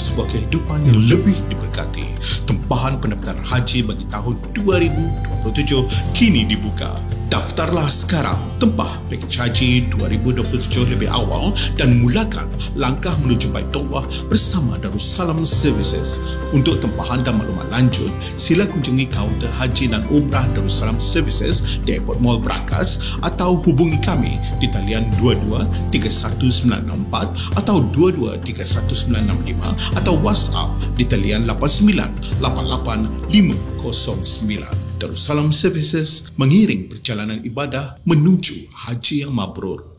sebuah kehidupan yang lebih diberkati. Tempahan pendaftaran haji bagi tahun 2027 kini dibuka. Daftarlah sekarang, tempah pakej haji 2027 lebih awal dan mulakan langkah menuju Baitullah bersama Darussalam Services. Untuk tempahan dan maklumat lanjut, sila kunjungi kaunter haji dan umrah Darussalam Services di Airport Mall Brakas atau hubungi kami di talian 223964 atau 223195 atau WhatsApp di talian 8988 509. Darussalam Services mengiring perjalanan ibadah menuju haji yang mabrur.